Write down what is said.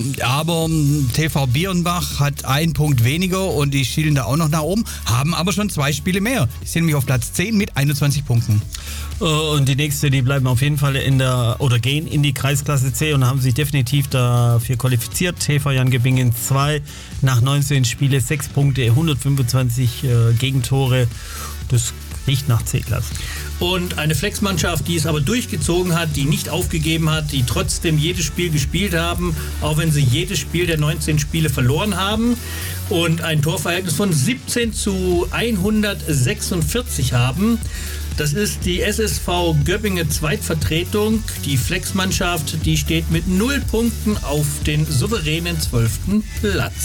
Aber TV Bierenbach hat einen Punkt weniger und die schielen da auch noch nach oben, haben aber schon 2 Spiele mehr. Die sind nämlich auf Platz 10 mit 21 Punkten. Und die nächste, die bleiben auf jeden Fall gehen in die Kreisklasse C und haben sich definitiv dafür qualifiziert. TV Jan Gebingen 2 nach 19 Spiele, 6 Punkte, 125 Gegentore. Das riecht nach C-Klasse. Und eine Flexmannschaft, die es aber durchgezogen hat, die nicht aufgegeben hat, die trotzdem jedes Spiel gespielt haben, auch wenn sie jedes Spiel der 19 Spiele verloren haben und ein Torverhältnis von 17:146 haben. Das ist die SSV Göppingen Zweitvertretung. Die Flexmannschaft, die steht mit 0 Punkten auf den souveränen 12. Platz.